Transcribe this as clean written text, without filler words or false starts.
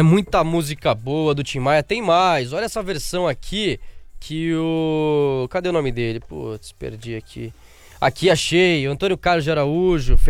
muita música boa do Tim Maia. Tem mais, olha essa versão aqui que o... Cadê o nome dele? Putz, perdi aqui. Aqui achei, o Antônio Carlos de Araújo